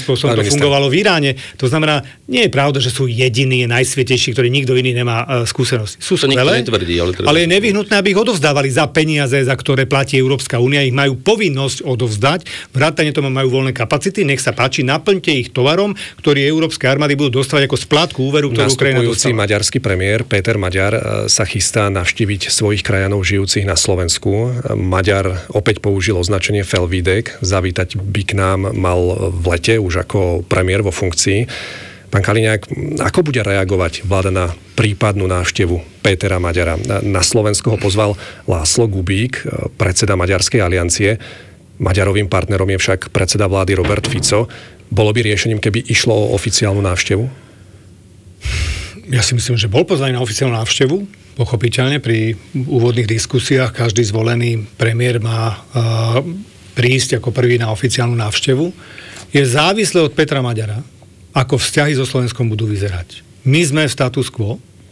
spôsobom to fungovalo v Iráne. To znamená, nie je pravda, že sú jediní, najsvietejší, ktorí nikto iný nemá skúsenosti. Sú skvelé, ale je nevyhnutné, aby ich odovzdávali za peniaze, za ktoré platí Európska únia. Ich majú povinnosť odovzdať. Vrátane tomu majú voľné kapacity. Nech sa páči, naplňte ich tovarom, ktorý európske armády budú dostávať ako splátku úveru, ktorú Ukrajina dostáva. Nastupujúci maďarský premiér Péter Maďar sa chystá navštíviť svojich krajanov žijúcich na Slovensku. Maďar opäť použil označenie Felvidek. Zavítať by k nám mal v lete už ako premiér vo funkcii. Pán Kaliňák, ako bude reagovať vláda na prípadnú návštevu Pétera Maďara? Na Slovensko ho pozval László Kubík, predseda Maďarskej aliancie. Maďarovým partnerom je však predseda vlády Robert Fico. Bolo by riešením, keby išlo o oficiálnu návštevu? Ja si myslím, že bol pozvaný na oficiálnu návštevu. Pochopiteľne pri úvodných diskusiách každý zvolený premiér má prísť ako prvý na oficiálnu návštevu. Je závislé od Petra Maďara, ako vzťahy so Slovenskom budú vyzerať. My sme v status quo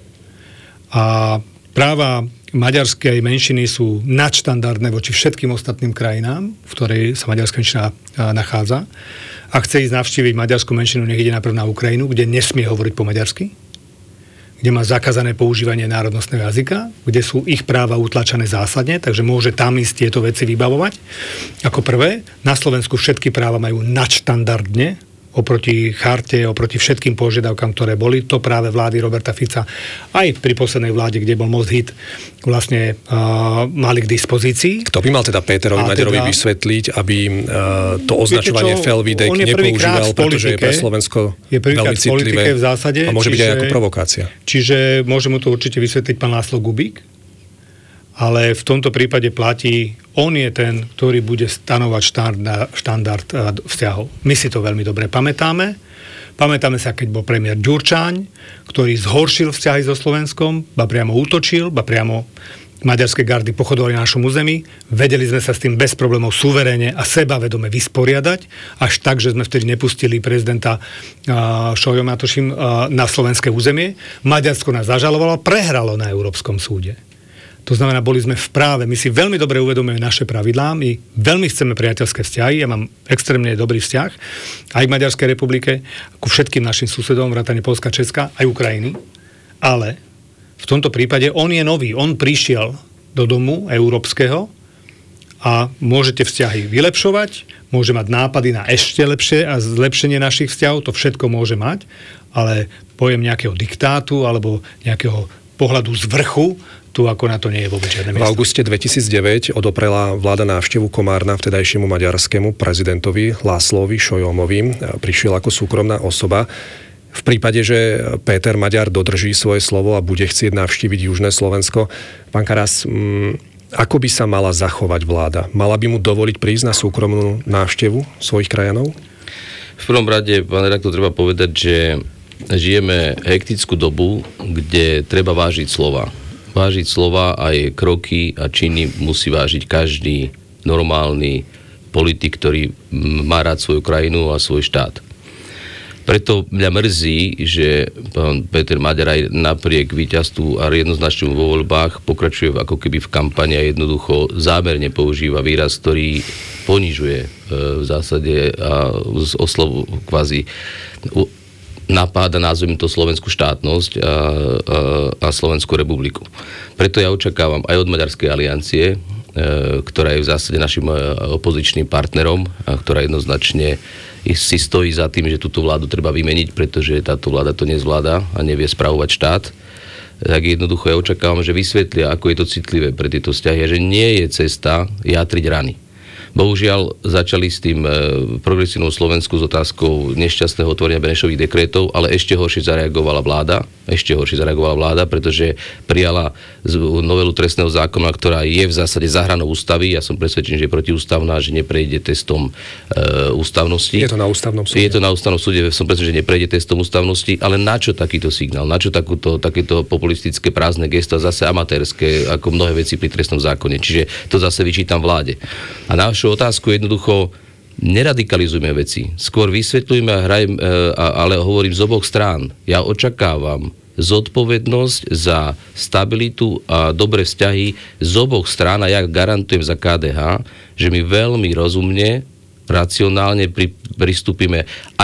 a práva maďarskej menšiny sú nadštandardné voči všetkým ostatným krajinám, v ktorej sa maďarská menšina nachádza. A chce ísť navštíviť maďarskú menšinu, nech ide najprv na Ukrajinu, kde nesmie hovoriť po maďarsky, kde má zakázané používanie národnostného jazyka, kde sú ich práva utlačené zásadne, takže môže tam ísť tieto veci vybavovať. Ako prvé, na Slovensku všetky práva majú nadštandardne oproti charte, oproti všetkým požiadavkám, ktoré boli. To práve vlády Roberta Fica aj pri poslednej vláde, kde bol Most Hit, vlastne mali k dispozícii. Kto by mal teda Péterovi Maďarovi vysvetliť, aby to označovanie Felvidek nepoužíval, pretože je pre Slovensko veľmi citlivé v zásade, a môže byť aj ako provokácia. Čiže môže mu to určite vysvetliť pán László Kubík, ale v tomto prípade platí, on je ten, ktorý bude stanovať štandard vzťahov. My si to veľmi dobre pamätáme. Pamätáme sa, keď bol premiér Ďurčáň, ktorý zhoršil vzťahy so Slovenskom, ba priamo útočil, ba priamo maďarské gardy pochodovali na našom území. Vedeli sme sa s tým bez problémov suverénne a sebavedome vysporiadať, až tak, že sme vtedy nepustili prezidenta Šojó Matošim na slovenské územie. Maďarsko nás zažalovalo, prehralo na Európskom súde. To znamená, boli sme v práve. My si veľmi dobre uvedomujeme naše pravidlá, my veľmi chceme priateľské vzťahy, ja mám extrémne dobrý vzťah aj k Maďarskej republike, ku všetkým našim susedom, vrátane Poľska, Česka, aj Ukrajiny. Ale v tomto prípade on je nový, on prišiel do domu európskeho a môžete vzťahy vylepšovať, môže mať nápady na ešte lepšie a zlepšenie našich vzťahov, to všetko môže mať, ale pojem nejakého diktátu alebo nejakého pohľadu z vrchu, tu ako na to nie je vôbec žiadne miesto. V auguste 2009 odoprela vláda návštevu Komárna vtedajšiemu maďarskému prezidentovi Lászlóvi Šojómovi. Prišiel ako súkromná osoba. V prípade, že Péter Maďar dodrží svoje slovo a bude chcieť navštíviť Južné Slovensko, pán Karas, ako by sa mala zachovať vláda? Mala by mu dovoliť prísť na súkromnú návštevu svojich krajanov? V prvom rade, pán redaktor, treba povedať, že žijeme hektickú dobu, kde treba vážiť slova. Vážiť slova a jej kroky a činy musí vážiť každý normálny politik, ktorý má rád svoju krajinu a svoj štát. Preto mňa mrzí, že pán Péter Maďar aj napriek víťazstvu a jednoznačnému vo voľbách pokračuje ako keby v kampani a jednoducho zámerne používa výraz, ktorý ponižuje v zásade a oslovu kvázi napáda, nazvime to, slovenskú štátnosť a Slovenskú republiku. Preto ja očakávam aj od Maďarskej aliancie, ktorá je v zásade našim opozičným partnerom a ktorá jednoznačne si stojí za tým, že túto vládu treba vymeniť, pretože táto vláda to nezvláda a nevie spravovať štát. Tak jednoducho ja očakávam, že vysvetlia, ako je to citlivé pre tieto vzťahy a že nie je cesta jatriť rany. Bohužiaľ, začali s tým progresívnou Slovensku s otázkou nešťastného otvorenia Benešových dekrétov, ale ešte horšie zareagovala vláda, pretože prijala novelu trestného zákona, ktorá je v zásade za hranou ústavy. Ja som presvedčený, že je protiústavná, že neprejde testom ústavnosti. Je to na ústavnom súde. Je to na ústavnom súde, som presvedčený, že neprejde testom ústavnosti, ale na čo takýto signál? Na čo takéto populistické prázdne gesto, zase amatérske, ako mnohé veci pri trestnom zákone? Čiže to zase vyčítam vláde. A našu otázku jednoducho neradikalizujme veci. Skôr vysvetľujme ale hovorím z oboch strán. Ja očakávam zodpovednosť za stabilitu a dobré vzťahy z oboch strán a ja garantujem za KDH, že my veľmi rozumne, racionálne pristúpime